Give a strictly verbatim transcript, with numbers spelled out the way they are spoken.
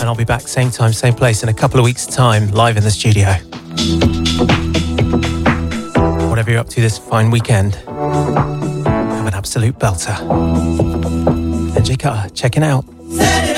And I'll be back same time, same place in a couple of weeks' time, live in the studio. Whatever you're up to this fine weekend, have an absolute belter. N J Cutter, checking out.